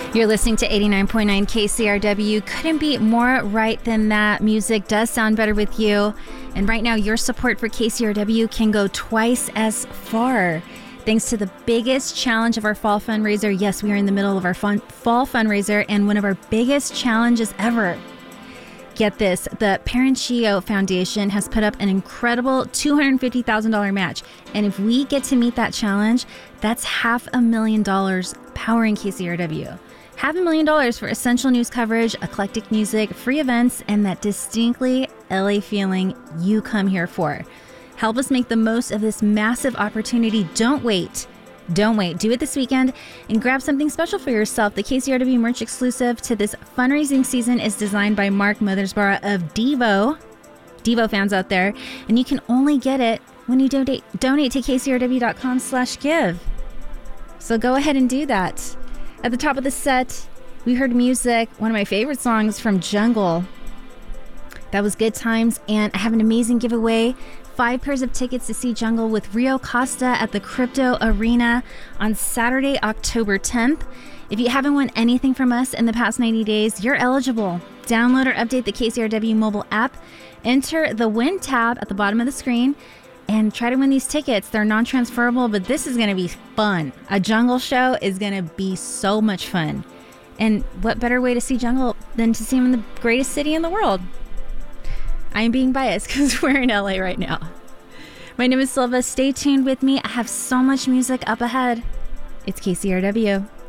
You're listening to 89.9 KCRW. Couldn't be more right than that. Music does sound better with you. And right now, your support for KCRW can go twice as far. Thanks to the biggest challenge of our fall fundraiser. Yes, we are in the middle of our fall fundraiser and one of our biggest challenges ever. Get this, the Parencio Foundation has put up an incredible $250,000 match. And if we get to meet that challenge, that's $500,000 powering KCRW. $500,000 for essential news coverage, eclectic music, free events, and that distinctly LA feeling you come here for. Help us make the most of this massive opportunity. Don't wait. Don't wait. Do it this weekend and grab something special for yourself. The KCRW merch exclusive to this fundraising season is designed by Mark Mothersbaugh of Devo. Devo fans out there. And you can only get it when you donate to kcrw.com/give. So go ahead and do that. At the top of the set, we heard music, one of my favorite songs from Jungle. That was Good Times. And I have an amazing giveaway. 5 pairs of tickets to see Jungle with Rio Costa at the Crypto Arena on Saturday, October 10th. If you haven't won anything from us in the past 90 days, you're eligible. Download or update the KCRW mobile app, enter the Win tab at the bottom of the screen, and try to win these tickets. They're non-transferable, but this is going to be fun. A Jungle show is going to be so much fun. And what better way to see Jungle than to see him in the greatest city in the world? I am being biased because we're in LA right now. My name is Silva. Stay tuned with me. I have so much music up ahead. It's KCRW.